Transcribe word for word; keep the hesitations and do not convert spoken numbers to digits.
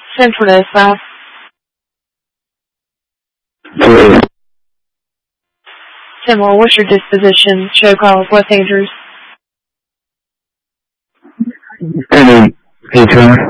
Centralista. 对。 Timor, what's your disposition? Show cause, what dangers? Any, hey, turn.